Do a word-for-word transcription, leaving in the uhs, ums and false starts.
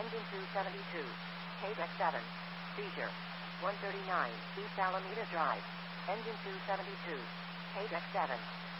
Engine two seventy-two. Quebec seven. Seizure. one thirty-nine East Alameda Drive. Engine two seventy-two. Quebec seven.